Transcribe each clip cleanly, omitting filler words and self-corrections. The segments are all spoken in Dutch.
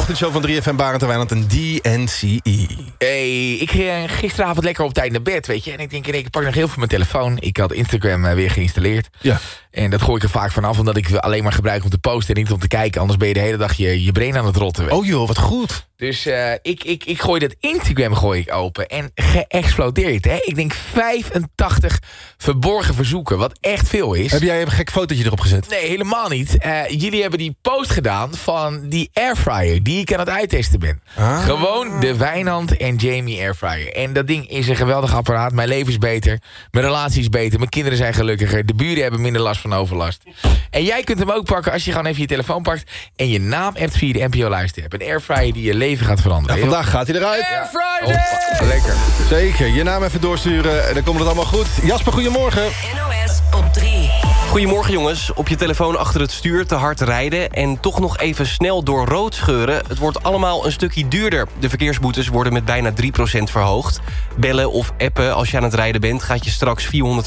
ochtendshow van 3FM, Barend en Wijnand en DNCE. Hey, ik ging gisteravond lekker op tijd naar bed, weet je. En ik denk, ik pak nog heel veel mijn telefoon. Ik had Instagram weer geïnstalleerd. Ja. En dat gooi ik er vaak vanaf, omdat ik alleen maar gebruik om te posten en niet om te kijken. Anders ben je de hele dag je brain aan het rotten. Weet. Oh joh, wat goed. Dus ik gooi dat Instagram open en geëxplodeerd. Hè? Ik denk 85 verborgen verzoeken, wat echt veel is. Heb jij een gek fotootje erop gezet? Nee, helemaal niet. Jullie hebben die post gedaan van die airfryer die ik aan het uittesten ben. Ah. Gewoon de Wijnand en Jamie airfryer. En dat ding is een geweldig apparaat. Mijn leven is beter, mijn relatie is beter, mijn kinderen zijn gelukkiger, de buren hebben minder last van overlast. En jij kunt hem ook pakken als je gewoon even je telefoon pakt en je naam hebt via de NPO Luister-app. Een airfryer die je leven gaat veranderen. Ja, vandaag gaat hij eruit. Airfryer! Oh, lekker. Zeker, je naam even doorsturen en dan komt het allemaal goed. Jasper, goedemorgen. NOS op 3. Goedemorgen jongens. Op je telefoon achter het stuur te hard rijden en toch nog even snel door rood scheuren. Het wordt allemaal een stukje duurder. De verkeersboetes worden met bijna 3% verhoogd. Bellen of appen als je aan het rijden bent gaat je straks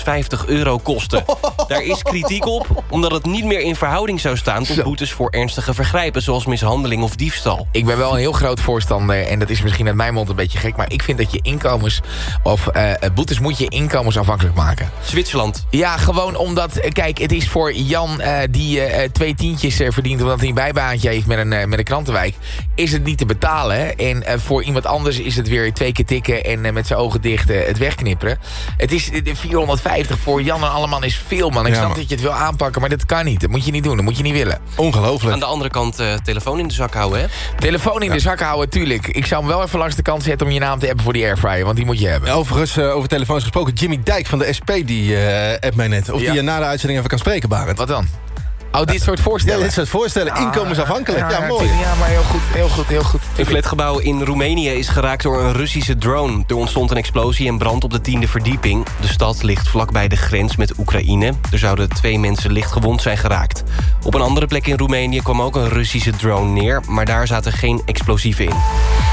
€450 kosten. Daar is kritiek op, omdat het niet meer in verhouding zou staan tot boetes voor ernstige vergrijpen zoals mishandeling of diefstal. Ik ben wel een heel groot voorstander, en dat is misschien uit mijn mond een beetje gek, maar ik vind dat je inkomens, of boetes moet je inkomensafhankelijk maken. Zwitserland. Ja, gewoon omdat, kijk, het is voor Jan die 2 tientjes verdient omdat hij een bijbaantje heeft met een krantenwijk, is het niet te betalen. Hè? En voor iemand anders is het weer 2 keer tikken en met zijn ogen dicht het wegknipperen. Het is 450 voor Jan en Alleman is veel, man. Ik snap dat je het wil aanpakken, maar dat kan niet. Dat moet je niet doen, dat moet je niet willen. Ongelooflijk. Aan de andere kant telefoon in de zak houden, hè? Telefoon in de zak houden, tuurlijk. Ik zou hem wel even langs de kant zetten om je naam te appen voor die airfryer, want die moet je hebben. Overigens, over telefoons gesproken, Jimmy Dijk van de SP die appt mij net. Of die na de uitzending even kan spreken, Barend. Wat dan? Oh, dit soort voorstellen? Ja, dit soort voorstellen. Inkomensafhankelijk. Ja, mooi. Ja, maar heel goed. Een flatgebouw in Roemenië is geraakt door een Russische drone. Er ontstond een explosie en brand op de 10e verdieping. De stad ligt vlakbij de grens met Oekraïne. Er zouden 2 mensen licht gewond zijn geraakt. Op een andere plek in Roemenië kwam ook een Russische drone neer, maar daar zaten geen explosieven in.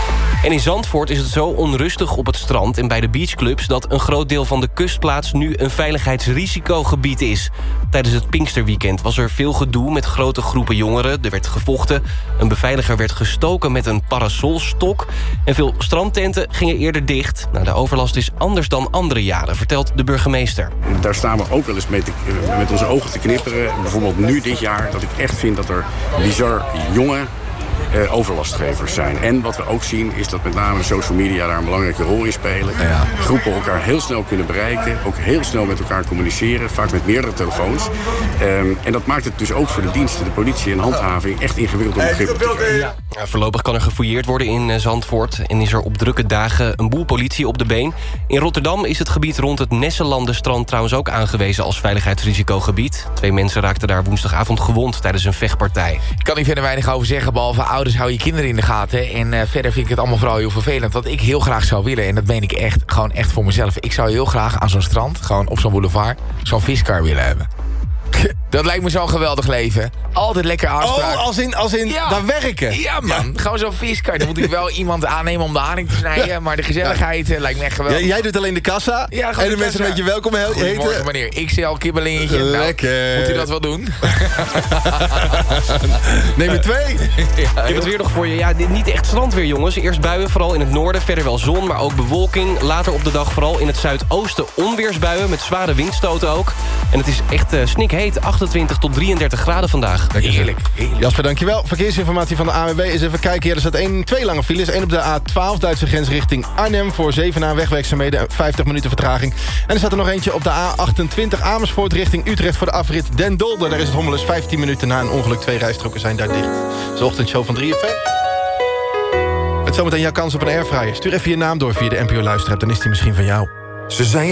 En in Zandvoort is het zo onrustig op het strand en bij de beachclubs dat een groot deel van de kustplaats nu een veiligheidsrisicogebied is. Tijdens het Pinksterweekend was er veel gedoe met grote groepen jongeren. Er werd gevochten, een beveiliger werd gestoken met een parasolstok en veel strandtenten gingen eerder dicht. Nou, de overlast is anders dan andere jaren, vertelt de burgemeester. Daar staan we ook wel eens met onze ogen te knipperen. Bijvoorbeeld nu dit jaar, dat ik echt vind dat er bizar jonge overlastgevers zijn. En wat we ook zien is dat met name social media daar een belangrijke rol in spelen. Ja. Groepen elkaar heel snel kunnen bereiken. Ook heel snel met elkaar communiceren. Vaak met meerdere telefoons. En dat maakt het dus ook voor de diensten, de politie en handhaving echt ingewikkeld om begrip te krijgen. Ja, voorlopig kan er gefouilleerd worden in Zandvoort. En is er op drukke dagen een boel politie op de been. In Rotterdam is het gebied rond het Nesselandenstrand trouwens ook aangewezen als veiligheidsrisicogebied. 2 mensen raakten daar woensdagavond gewond tijdens een vechtpartij. Ik kan hier verder weinig over zeggen, behalve ouders, hou je kinderen in de gaten. En verder vind ik het allemaal vooral heel vervelend. Wat ik heel graag zou willen, en dat meen ik echt, gewoon echt voor mezelf. Ik zou heel graag aan zo'n strand, gewoon op zo'n boulevard, zo'n viskar willen hebben. Dat lijkt me zo'n geweldig leven. Altijd lekker aanspraak. Oh, als in daar werken? Ja, man. Ja. Gewoon zo'n viskar. Dan moet ik wel iemand aannemen om de haring te snijden. Maar de gezelligheid lijkt me echt geweldig. Jij doet alleen de kassa. Ja, en de mensen een beetje welkom heten. Goedemorgen, meneer. XL kibbelingetje. Lekker. Nou, moet u dat wel doen? Neem er 2. Ik heb het weer nog voor je. Ja, niet echt strandweer, jongens. Eerst buien, vooral in het noorden. Verder wel zon, maar ook bewolking. Later op de dag vooral in het zuidoosten onweersbuien. Met zware windstoten ook. En het is echt snikheet. 28 tot 33 graden vandaag. Heerlijk. Jasper, dankjewel. Verkeersinformatie van de ANWB is even kijken. Ja, er staat 2 lange files. 1 op de A12, Duitse grens richting Arnhem. Voor Zevenaar wegwerkzaamheden, 50 minuten vertraging. En er staat er nog eentje op de A28 Amersfoort richting Utrecht voor de afrit Den Dolder. Daar is het hommeles 15 minuten na een ongeluk. 2 rijstroken zijn daar dicht. De ochtendshow van 3FM. Met zometeen jouw kans op een airfryer. Stuur even je naam door via de NPO Luister-app, dan is die misschien van jou. Ze zijn